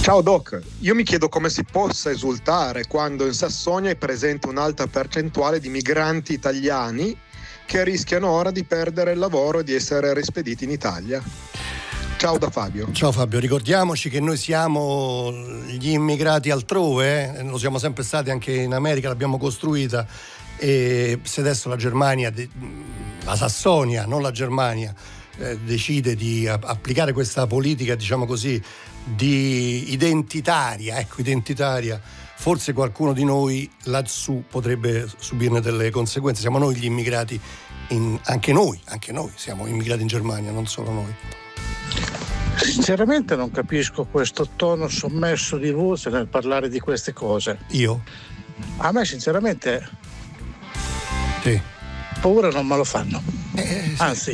Ciao Doc, io mi chiedo come si possa esultare quando in Sassonia è presente un'alta percentuale di migranti italiani che rischiano ora di perdere il lavoro e di essere rispediti in Italia. Ciao da Fabio. Ciao Fabio, ricordiamoci che noi siamo gli immigrati altrove, lo siamo sempre stati anche in America, l'abbiamo costruita, e se adesso la Germania, la Sassonia, non la Germania, decide di applicare questa politica, diciamo così, di identitaria, forse qualcuno di noi lassù potrebbe subirne delle conseguenze. Siamo noi gli immigrati, anche noi siamo immigrati in Germania, non solo noi. Sinceramente non capisco questo tono sommesso di voce nel parlare di queste cose. Io? A me sinceramente sì. paura non me lo fanno. Sì. Anzi,